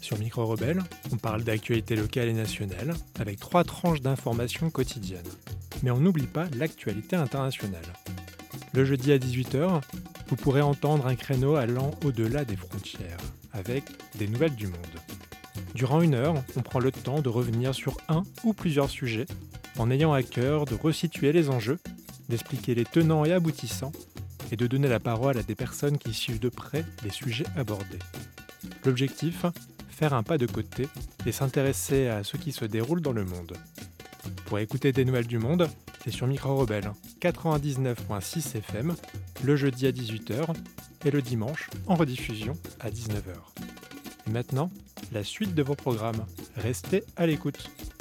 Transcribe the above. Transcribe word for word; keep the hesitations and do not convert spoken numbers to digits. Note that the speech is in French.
Sur Micro Rebelle, on parle d'actualité locale et nationale, avec trois tranches d'informations quotidiennes. Mais on n'oublie pas l'actualité internationale. Le jeudi à dix-huit heures, vous pourrez entendre un créneau allant au-delà des frontières, avec des nouvelles du monde. Durant une heure, on prend le temps de revenir sur un ou plusieurs sujets, en ayant à cœur de resituer les enjeux, d'expliquer les tenants et aboutissants, et de donner la parole à des personnes qui suivent de près les sujets abordés. L'objectif, faire un pas de côté et s'intéresser à ce qui se déroule dans le monde. Pour écouter des nouvelles du monde, c'est sur Micro Rebelle quatre-vingt-dix-neuf virgule six F M, le jeudi à dix-huit heures et le dimanche en rediffusion à dix-neuf heures. Et maintenant, la suite de vos programmes. Restez à l'écoute.